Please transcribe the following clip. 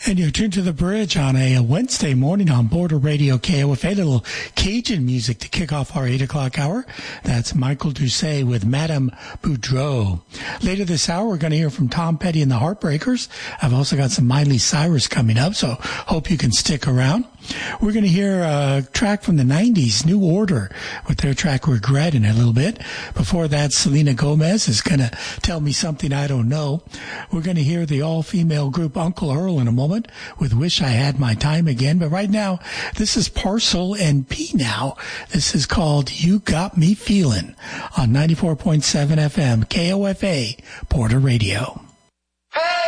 And you're tuned to the bridge on a Wednesday morning on Border Radio KOFA. A little Cajun music to kick off our 8 o'clock hour. That's Michael Doucet with Madame Boudreau. Later this hour, we're going to hear from Tom Petty and the Heartbreakers. I've also got some Miley Cyrus coming up, so hope you can stick around. We're going to hear a track from the 90s, New Order, with their track Regret in a little bit. Before that, Selena Gomez is going to tell me something I don't know. We're going to hear the all-female group Uncle Earl in a moment with Wish I Had My Time Again. But right now, this is Parcel and P Now. This is called You Got Me Feelin' on 94.7 FM, KOFA, Border Radio.